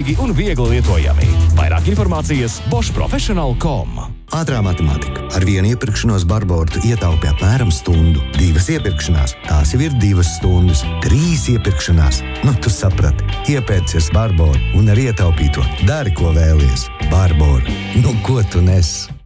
ilgtspējīgi un viegli lietojami. Vairāk informācijas boschprofessional.com. Ātrā matemātika. Ar vienu iepirkšanos Barbora ietaupi apmēram stundu. 2 iepirkšanās, tās jau ir 2 stundas. 3 iepirkšanās, tu saprati. Iepērcies Barbora un ar ietaupīto dari, ko vēlies. Barbora, ko tu nes?